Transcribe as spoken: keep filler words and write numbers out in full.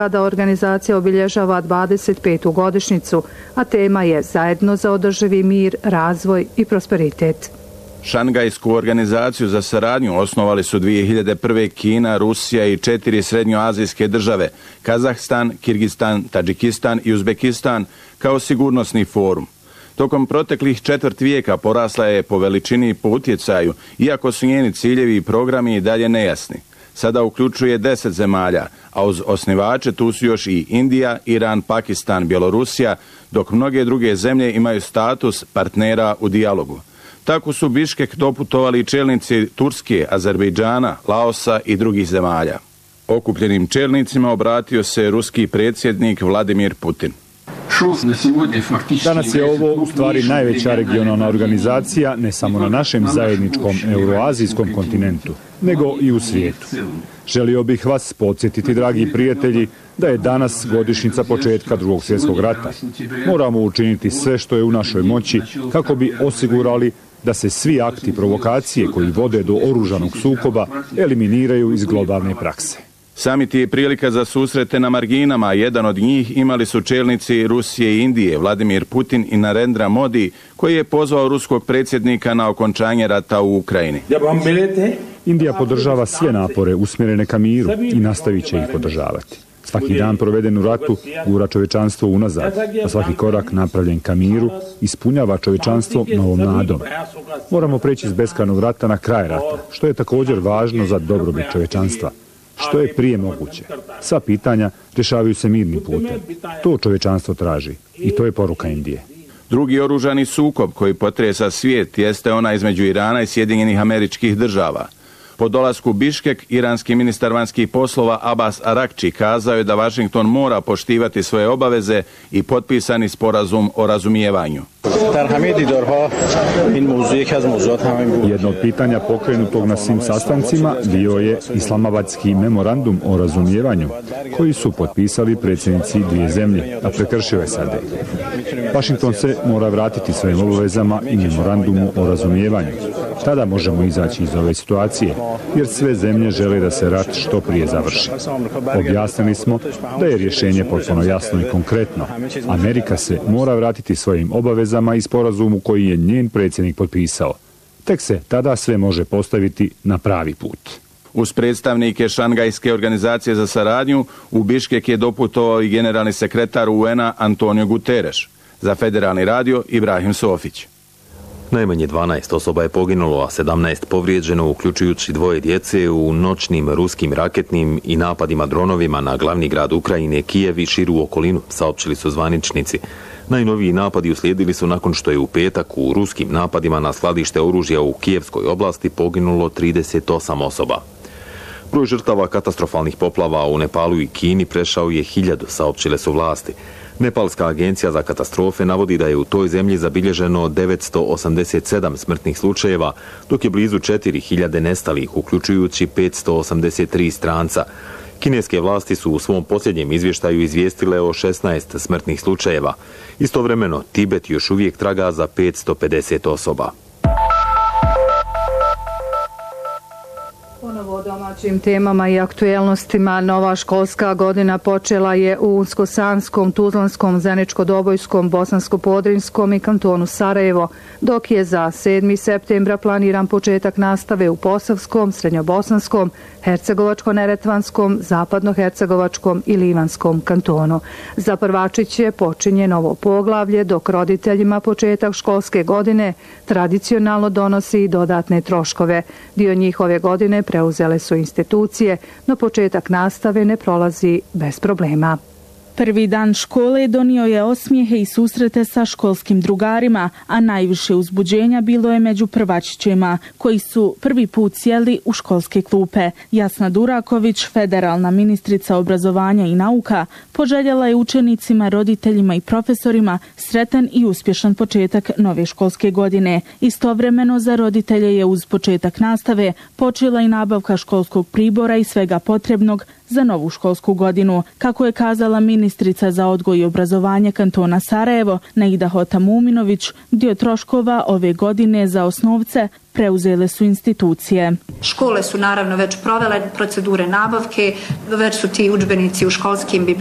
Da organizacija obilježava dvadeset petu godišnjicu, a tema je zajedno za održivi mir, razvoj i prosperitet. Šangajsku organizaciju za saradnju osnovali su dvije hiljade prve. Kina, Rusija i četiri srednjoazijske države, Kazahstan, Kirgistan, Tadžikistan i Uzbekistan, kao sigurnosni forum. Tokom proteklih četvrt vijeka porasla je po veličini i po utjecaju, iako su njeni ciljevi i programi i dalje nejasni. Sada uključuje deset zemalja, a uz osnivače tu su još i Indija, Iran, Pakistan, Bjelorusija, dok mnoge druge zemlje imaju status partnera u dijalogu. Tako su Biškek doputovali i čelnici Turske, Azerbejdžana, Laosa i drugih zemalja. Okupljenim čelnicima obratio se ruski predsjednik Vladimir Putin. Danas je ovo u stvari najveća regionalna organizacija ne samo na našem zajedničkom euroazijskom kontinentu, nego i u svijetu. Želio bih vas podsjetiti, dragi prijatelji, da je danas godišnjica početka Drugog svjetskog rata. Moramo učiniti sve što je u našoj moći kako bi osigurali da se svi akti provokacije koji vode do oružanog sukoba eliminiraju iz globalne prakse. Samit je prilika za susrete na marginama, a jedan od njih imali su čelnici Rusije i Indije, Vladimir Putin i Narendra Modi, koji je pozvao ruskog predsjednika na okončanje rata u Ukrajini. Indija podržava sve napore usmjerene ka miru i nastavit će ih podržavati. Svaki dan proveden u ratu gura čovječanstvo unazad, a svaki korak napravljen ka miru ispunjava čovječanstvo novom nadom. Moramo preći iz beskrajnog rata na kraj rata, što je također važno za dobrobit čovječanstva. Što je prije moguće. Sva pitanja rješavaju se mirnim putem. To čovječanstvo traži i to je poruka Indije. Drugi oružani sukob koji potresa svijet jeste ona između Irana i Sjedinjenih Američkih Država. Po dolasku Biškek, iranski ministar vanjskih poslova Abbas Arakči kazao je da Washington mora poštivati svoje obaveze i potpisani sporazum o razumijevanju. Jedno od pitanja pokrenutog na svim sastancima bio je Islamabadski memorandum o razumijevanju, koji su potpisali predsjednici dvije zemlje, a prekršio je S A D. Washington se mora vratiti svojim obavezama i memorandumu o razumijevanju. Tada možemo izaći iz ove situacije, jer sve zemlje žele da se rat što prije završi. Objasnili smo da je rješenje potpuno jasno i konkretno. Amerika se mora vratiti svojim obavezama i sporazumu koji je njen predsjednik potpisao. Tek se tada sve može postaviti na pravi put. Uz predstavnike Šangajske organizacije za saradnju, u Biškek je doputovao i generalni sekretar U N A Antonio Guterres. Za Federalni radio Ibrahim Sofić. Najmanje dvanaest osoba je poginulo, a sedamnaest povrijeđeno, uključujući dvoje djece u noćnim ruskim raketnim i napadima dronovima na glavni grad Ukrajine, Kijev i širu okolinu, saopćili su zvaničnici. Najnoviji napadi uslijedili su nakon što je u petak u ruskim napadima na skladište oružja u Kijevskoj oblasti poginulo trideset osam osoba. Broj žrtava katastrofalnih poplava u Nepalu i Kini prešao je hiljadu, saopćile su vlasti. Nepalska agencija za katastrofe navodi da je u toj zemlji zabilježeno devetsto osamdeset sedam smrtnih slučajeva, dok je blizu četiri hiljade nestalih, uključujući petsto osamdeset tri stranca. Kineske vlasti su u svom posljednjem izvještaju izvijestile o šesnaest smrtnih slučajeva. Istovremeno, Tibet još uvijek traga za petsto pedeset osoba. Ponovo o domaćim temama i aktuelnostima. Nova školska godina počela je u Unsko-Sanskom, Tuzlanskom, Zeničko-Dobojskom, Bosansko-Podrinjskom i kantonu Sarajevo, dok je za sedmi septembra planiran početak nastave u Posavskom, Srednjobosanskom, Hercegovačko-Neretvanskom, Zapadno-Hercegovačkom i Livanskom kantonu. Za prvačiće počinje novo poglavlje, dok roditeljima početak školske godine tradicionalno donosi i dodatne troškove. Dio njihove godine preuzele su institucije, no početak nastave ne prolazi bez problema. Prvi dan škole donio je osmijehe i susrete sa školskim drugarima, a najviše uzbuđenja bilo je među prvačićima, koji su prvi put sjeli u školske klupe. Jasna Duraković, federalna ministrica obrazovanja i nauka, poželjela je učenicima, roditeljima i profesorima sretan i uspješan početak nove školske godine. Istovremeno za roditelje je uz početak nastave počela i nabavka školskog pribora i svega potrebnog za novu školsku godinu. Kako je kazala ministrica za odgoj i obrazovanje kantona Sarajevo, Naida Hotamuminović, dio troškova ove godine za osnovce preuzele su institucije. Škole su naravno već provele procedure nabavke, već su ti udžbenici u školskim bibliotekama